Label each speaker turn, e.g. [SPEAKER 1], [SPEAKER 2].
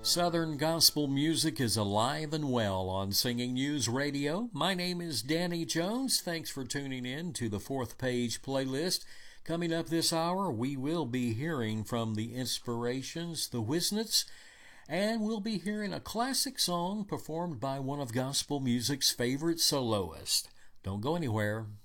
[SPEAKER 1] Southern gospel music is alive and well on Singing News Radio. My name is Danny Jones. Thanks for tuning in to the Fourth Page playlist. Coming up this hour, we will be hearing from the Inspirations, the Wisnets, and we'll be hearing a classic song performed by one of gospel music's favorite soloists. Don't go anywhere.